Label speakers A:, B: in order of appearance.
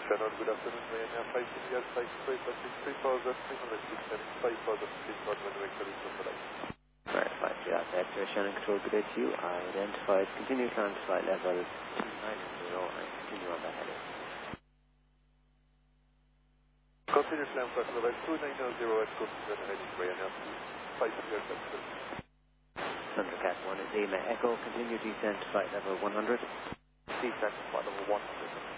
A: Shannon, good afternoon. Ryanair 5 India 5 descending 5000 feet on runway 30
B: Right, 5 India Vector, Shannon Control, good day to you. I identified continue climb to flight level 290 and continue on that heading.
A: Continue climb flight level 290 and continue on heading Ryanair 5 India Vector.
B: Thundercat 1 is Lima Echo, continue descent to flight level 100.
A: Descent to flight level 100.